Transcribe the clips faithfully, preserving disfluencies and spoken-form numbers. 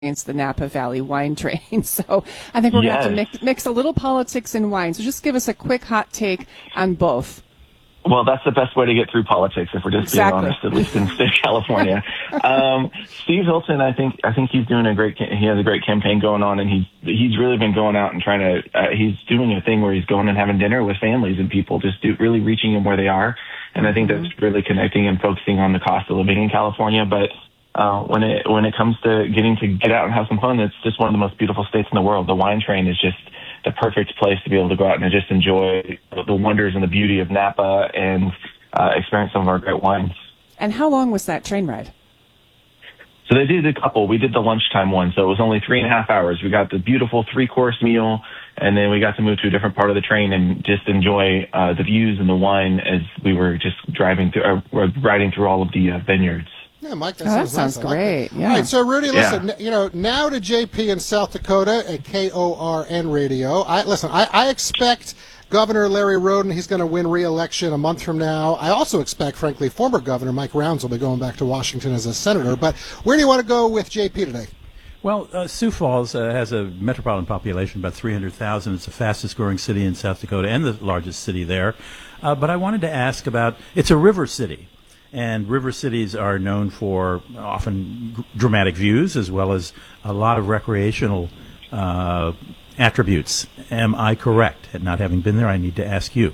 the Napa Valley Wine Train. So I think we're yes. going to have to mix, mix a little politics and wine. So just give us a quick hot take on both. Well, that's the best way to get through politics, if we're just exactly. being honest, at least in the state of California. um, Steve Hilton, I think, I think he's doing a great, he has a great campaign going on, and he's, he's really been going out and trying to, uh, he's doing a thing where he's going and having dinner with families and people, just do, really reaching them where they are. And I think mm-hmm. that's really connecting and focusing on the cost of living in California. But, uh, when it, when it comes to getting to get out and have some fun, it's just one of the most beautiful states in the world. The wine train is just the perfect place to be able to go out and just enjoy the wonders and the beauty of Napa and uh, experience some of our great wines. And how long was that train ride? So they did a couple. We did the lunchtime one, so it was only three and a half hours. We got the beautiful three-course meal, and then we got to move to a different part of the train and just enjoy uh, the views and the wine as we were just driving through, or riding through all of the uh, vineyards. Yeah, Mike, that oh, sounds, that sounds nice. great. Like yeah. All right, so Rudy, listen, Yeah. you know, now to J P in South Dakota at K O R N Radio. I listen. I, I expect Governor Larry Roden, he's going to win re-election a month from now. I also expect, frankly, former Governor Mike Rounds will be going back to Washington as a senator. But where do you want to go with J P today? Well, uh, Sioux Falls uh, has a metropolitan population about three hundred thousand. It's the fastest growing city in South Dakota and the largest city there. Uh, but I wanted to ask about, it's a river city. And river cities are known for often g- dramatic views as well as a lot of recreational uh, attributes. Am I correct? And not having been there, I need to ask you.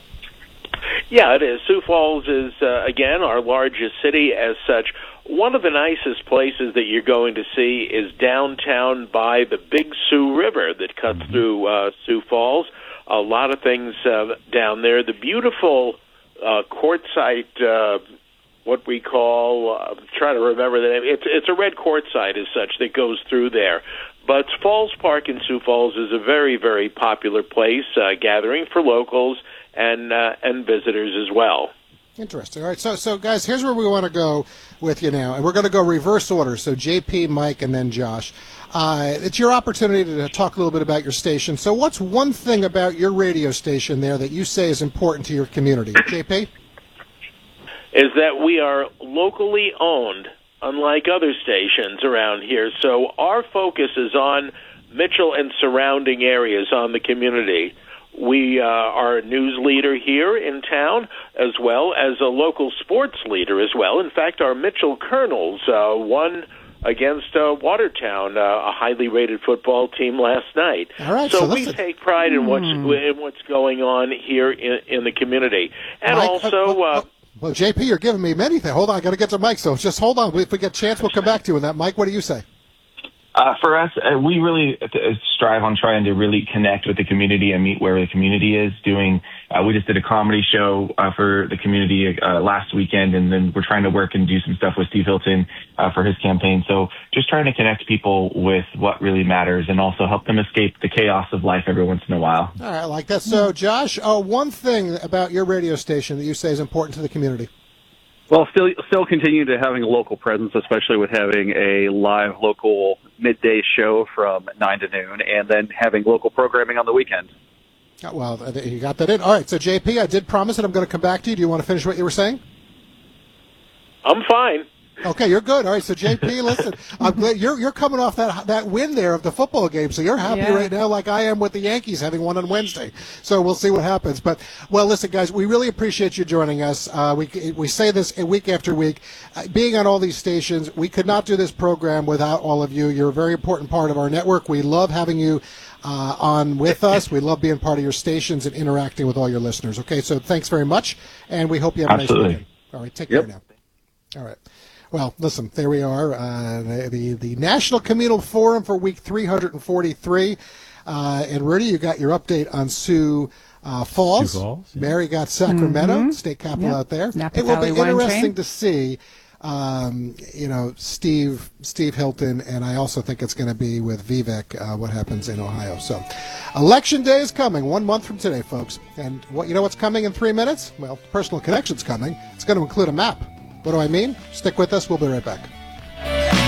Yeah, it is. Sioux Falls is, uh, again, our largest city as such. One of the nicest places that you're going to see is downtown by the Big Sioux River that cuts mm-hmm. through uh, Sioux Falls. A lot of things uh, down there. The beautiful uh, quartzite uh what we call, uh, try to remember the name, it's, it's a red quartzite as such that goes through there. But Falls Park in Sioux Falls is a very, very popular place, uh, gathering for locals and uh, and visitors as well. Interesting. All right, so, so guys, here's where we want to go with you now. And we're going to go reverse order, so J P, Mike, and then Josh. Uh, it's your opportunity to talk a little bit about your station. So what's one thing about your radio station there that you say is important to your community? J P? Is that we are locally owned, unlike other stations around here. So our focus is on Mitchell and surrounding areas, on the community. We uh, are a news leader here in town, as well as a local sports leader as well. In fact, our Mitchell Colonels uh, won against uh, Watertown, uh, a highly rated football team, last night. All right, so so we listen. take pride in what's, Mm. in what's going on here in, in the community. And Mike, also... uh, uh, uh, Well, J P, you're giving me many things. Hold on, I got to get to Mike, so just hold on. If we get a chance, we'll come back to you on that. Mike, what do you say? Uh, for us, uh, we really uh, strive on trying to really connect with the community and meet where the community is doing. Uh, we just did a comedy show uh, for the community uh, last weekend, and then we're trying to work and do some stuff with Steve Hilton uh, for his campaign. So just trying to connect people with what really matters and also help them escape the chaos of life every once in a while. All right, I like that. So, Josh, uh, one thing about your radio station that you say is important to the community. Well, still, still continue to having a local presence, especially with having a live local midday show from nine to noon, and then having local programming on the weekend. Uh, Well, uh, you got that in. All right, so J P, I did promise that I'm going to come back to you. Do you want to finish what you were saying? I'm fine. Okay, you're good. All right, so J P, listen, I'm glad you're you're coming off that that win there of the football game, so you're happy Yeah. right now, like I am with the Yankees having won on Wednesday. So we'll see what happens. But well, listen, guys, we really appreciate you joining us. Uh, we we say this week after week, uh, being on all these stations, we could not do this program without all of you. You're a very important part of our network. We love having you uh, on with us. We love being part of your stations and interacting with all your listeners. Okay, so thanks very much, and we hope you have a Absolutely. nice weekend. All right, take Yep. care now. All right. Well, listen, there we are, uh, the, the the National Communal Forum for week three hundred forty-three. Uh, and Rudy, you got your update on Sioux uh, Falls. Sioux Falls, yeah. Mary got Sacramento, Mm-hmm. state capital Yep. out there. Napa it will Valley be Wine interesting Train. to see, um, you know, Steve Steve Hilton, and I also think it's going to be with Vivek, uh, what happens in Ohio. So, Election Day is coming, one month from today, folks. And what you know what's coming in three minutes? Well, Personal Connection's coming. It's going to include a map. What do I mean? Stick with us. We'll be right back.